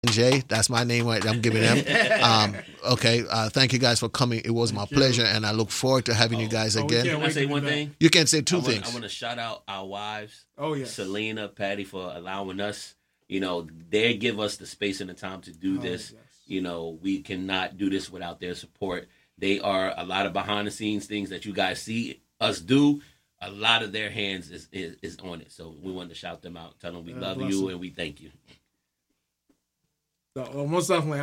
Jay, that's my name right I'm giving them. Okay, thank you guys for coming. It was my pleasure, and I look forward to having you guys again. Can I say one thing? You can say two things. I want to shout out our wives. Oh, yes. Selena, Patty, for allowing us. They give us the space and the time to do this. Yes. We cannot do this without their support. They are a lot of behind the scenes things that you guys see us do. A lot of their hands is on it. So we wanted to shout them out, tell them we love you and we thank you. So, most definitely,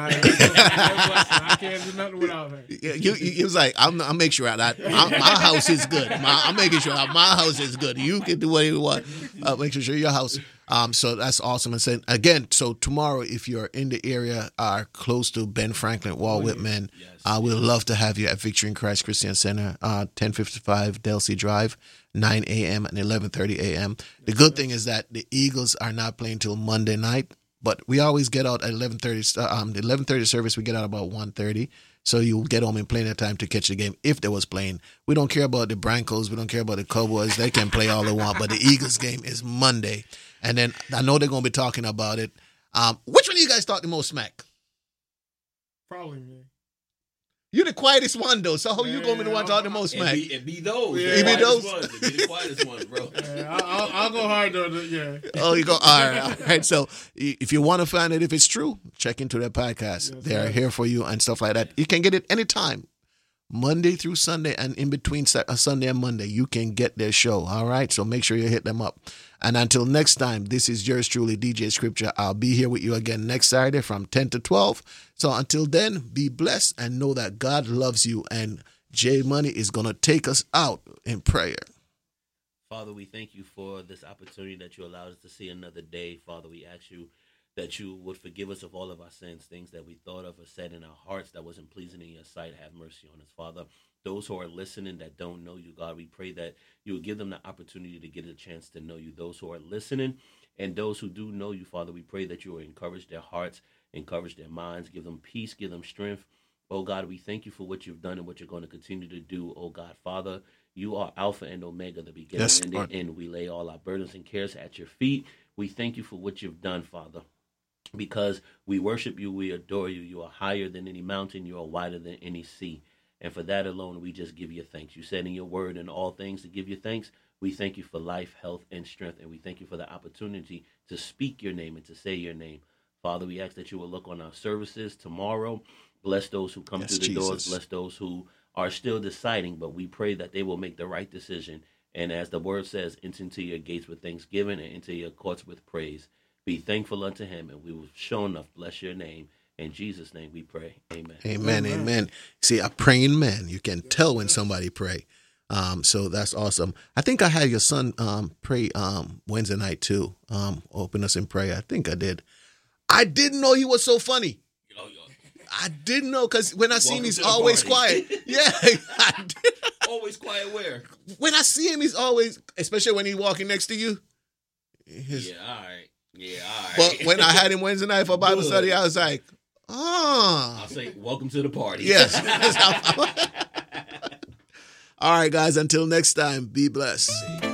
I can't do nothing without her. You was like, I'll make sure that my house is good. I'm making sure that my house is good. You can do whatever you want. Make sure your house. So that's awesome. And saying again, so tomorrow, if you're in the area, close to Ben Franklin, Walt Whitman, we'd love to have you at Victory in Christ Christian Center, 1055 Delsey Drive, 9 a.m. and 11:30 a.m. The good thing is that the Eagles are not playing till Monday night. But we always get out at 11:30. The 11:30 service, we get out about 1:30. So you'll get home in plenty of time to catch the game if there was playing. We don't care about the Broncos. We don't care about the Cowboys. They can play all they want. But the Eagles game is Monday. And then I know they're going to be talking about it. Which one of you guys talk the most smack? Probably me. You're the quietest one, though. So how you going to be the one talking the most smack? It be those. It be those? It be the quietest ones, bro. I'll go hard, though. Yeah. Oh, you go. All right. So if you want to find out if it's true, check into their podcast. Yes, they are here for you and stuff like that. You can get it anytime. Monday through Sunday, and in between Sunday and Monday, you can get their show. All right, so make sure you hit them up. And until next time, this is yours truly, DJ Scripture. I'll be here with you again next Saturday from 10 to 12. So until then, be blessed and know that God loves you, and J Money is going to take us out in prayer. Father, we thank you for this opportunity that you allowed us to see another day. Father, we ask you that you would forgive us of all of our sins, things that we thought of or said in our hearts that wasn't pleasing in your sight. Have mercy on us, Father. Those who are listening that don't know you, God, we pray that you will give them the opportunity to get a chance to know you. Those who are listening and those who do know you, Father, we pray that you will encourage their hearts, encourage their minds, give them peace, give them strength. Oh, God, we thank you for what you've done and what you're going to continue to do. Oh, God, Father, you are Alpha and Omega, the beginning and the end. We lay all our burdens and cares at your feet. We thank you for what you've done, Father. Because we worship you, we adore you. You are higher than any mountain. You are wider than any sea. And for that alone, we just give you thanks. You said in your word in all things to give you thanks. We thank you for life, health, and strength. And we thank you for the opportunity to speak your name and to say your name. Father, we ask that you will look on our services tomorrow. Bless those who come through the doors. Bless those who are still deciding. But we pray that they will make the right decision. And as the word says, enter into your gates with thanksgiving and into your courts with praise. Be thankful unto him, and we will show enough bless your name. In Jesus' name we pray. Amen. Amen. Amen. See, a praying man, you can tell when somebody pray. So that's awesome. I think I had your son pray Wednesday night too. Open us in prayer. I think I did. I didn't know he was so funny. I didn't know, because when I see him, he's always quiet. Yeah. I did. Always quiet where? When I see him, he's always, especially when he's walking next to you. Yeah, all right. Yeah, all right. But when I had him Wednesday night for Bible study, I was like, I'll say, welcome to the party. Yes. All right, guys, until next time, be blessed.